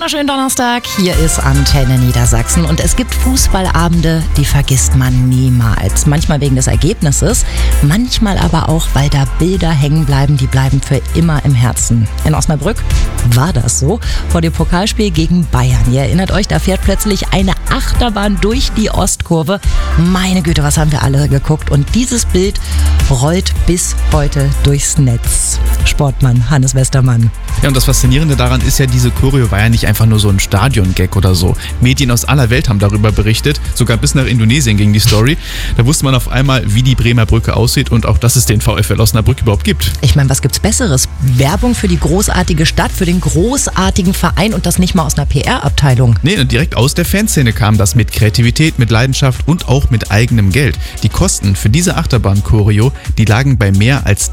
Wunderschönen Donnerstag, hier ist Antenne Niedersachsen und es gibt Fußballabende, die vergisst man niemals. Manchmal wegen des Ergebnisses, manchmal aber auch, weil da Bilder hängen bleiben, die bleiben für immer im Herzen. In Osnabrück war das so, vor dem Pokalspiel gegen Bayern. Ihr erinnert euch, da fährt plötzlich eine Achterbahn durch die Ostkurve. Meine Güte, was haben wir alle geguckt und dieses Bild rollt bis heute durchs Netz. Sportmann Hannes Westermann. Ja, und das Faszinierende daran ist ja, diese Choreo war ja nicht einfach nur so ein Stadion-Gag oder so. Medien aus aller Welt haben darüber berichtet, sogar bis nach Indonesien ging die Story. Da wusste man auf einmal, wie die Bremer Brücke aussieht und auch, dass es den VfL Osnabrück überhaupt gibt. Ich meine, was gibt's Besseres? Werbung für die großartige Stadt, für den großartigen Verein und das nicht mal aus einer PR-Abteilung. Nee, direkt aus der Fanszene kam das mit Kreativität, mit Leidenschaft und auch mit eigenem Geld. Die Kosten für diese Achterbahn-Choreo, die lagen bei mehr als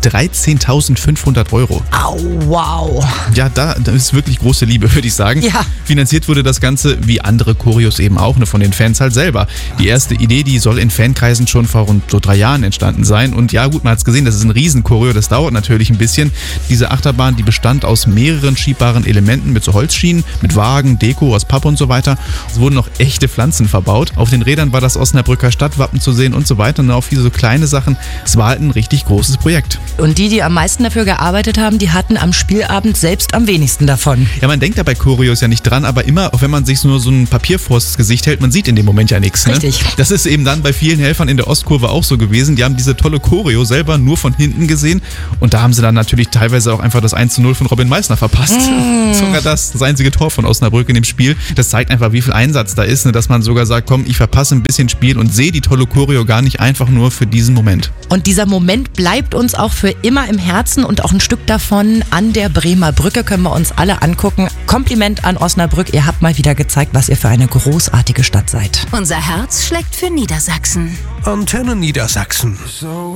13.500 €. Au, wow. Ja, da ist wirklich große Liebe, würde ich sagen. Ja. Finanziert wurde das Ganze, wie andere Choreos eben auch, von den Fans halt selber. Die erste Idee, die soll in Fankreisen schon vor rund so 3 Jahren entstanden sein. Und ja gut, man hat es gesehen, das ist ein Riesen-Choreo, das dauert natürlich ein bisschen. Diese Achterbahn, die bestand aus mehreren schiebbaren Elementen mit so Holzschienen, mit Wagen, Deko aus Pappe und so weiter. Es wurden noch echte Pflanzen verbaut. Auf den Rädern war das Osnabrücker Stadtwappen zu sehen und so weiter. Und auch viele so kleine Sachen. Es war halt ein richtig großes Projekt. Und die am meisten dafür gearbeitet haben, die hatten am Spielabend selbst am wenigsten davon. Ja, man denkt da bei Choreos ja nicht dran, aber immer, auch wenn man sich nur so ein Papier vors Gesicht hält, man sieht in dem Moment ja nichts. Ne? Richtig. Das ist eben dann bei vielen Helfern in der Ostkurve auch so gewesen. Die haben diese tolle Choreo selber nur von hinten gesehen und da haben sie dann natürlich teilweise auch einfach das 1:0 von Robin Meissner verpasst. Sogar das einzige Tor von Osnabrück in dem Spiel. Das zeigt einfach, wie viel Einsatz da ist, ne? Dass man sogar sagt, komm, ich verpasse ein bisschen Spiel und sehe die tolle Choreo gar nicht einfach nur für diesen Moment. Und dieser Moment bleibt uns auch für immer im Herzen und auch ein Stück davon an der Bremer Brücke können wir uns alle angucken. Kompliment an Osnabrück, ihr habt mal wieder gezeigt, was ihr für eine großartige Stadt seid. Unser Herz schlägt für Niedersachsen. Antenne Niedersachsen.